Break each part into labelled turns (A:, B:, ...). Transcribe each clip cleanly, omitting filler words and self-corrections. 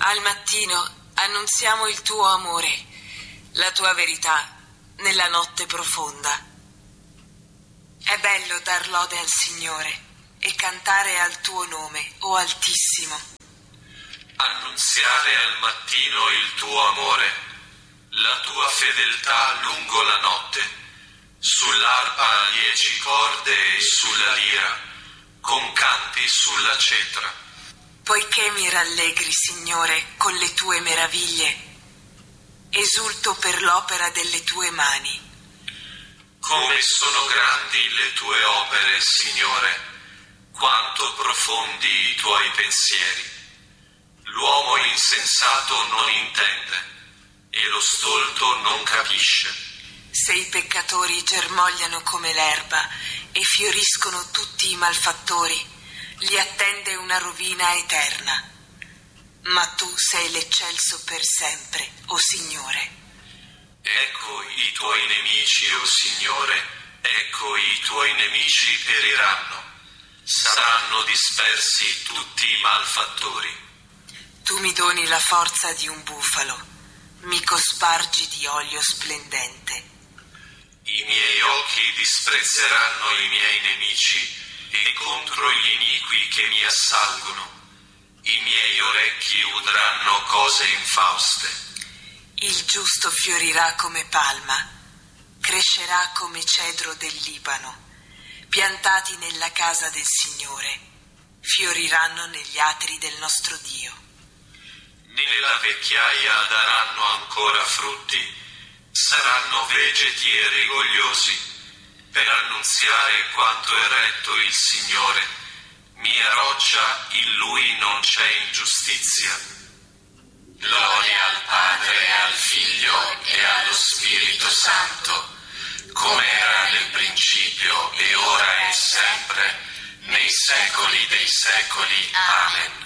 A: Al mattino annunziamo il tuo amore, la tua verità nella notte profonda. È bello dar lode al Signore e cantare al tuo nome, o Altissimo.
B: Annunziare al mattino il tuo amore, la tua fedeltà lungo la notte, sull'arpa a 10 corde e sulla lira, con canti sulla cetra.
A: Poiché mi rallegri, Signore, con le tue meraviglie, esulto per l'opera delle tue mani.
B: Come sono grandi le tue opere, Signore, quanto profondi i tuoi pensieri. L'uomo insensato non intende e lo stolto non capisce.
A: Se i peccatori germogliano come l'erba e fioriscono tutti i malfattori, li attende una rovina eterna. Ma tu sei l'eccelso per sempre, o Signore.
B: Ecco i tuoi nemici, o Signore, ecco i tuoi nemici periranno. Saranno dispersi tutti i malfattori.
A: Tu mi doni la forza di un bufalo, mi cospargi di olio splendente.
B: I miei occhi disprezzeranno i miei nemici e contro gli iniqui che mi assalgono. I miei orecchi udranno cose infauste.
A: Il giusto fiorirà come palma, crescerà come cedro del Libano. Piantati nella casa del Signore, fioriranno negli atri del nostro Dio.
B: Nella vecchiaia daranno ancora frutti, saranno vegeti e rigogliosi, per annunziare quanto è retto il Signore, mia roccia, in Lui non c'è ingiustizia. Gloria al Padre e al Figlio e allo Spirito Santo, come era nel principio e ora e sempre, nei secoli dei secoli. Amen.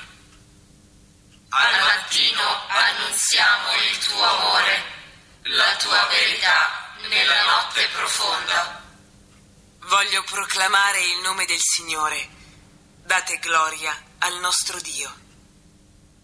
C: Al mattino annunziamo il tuo amore, la tua verità nella notte profonda.
A: Voglio proclamare il nome del Signore. Date gloria al nostro Dio.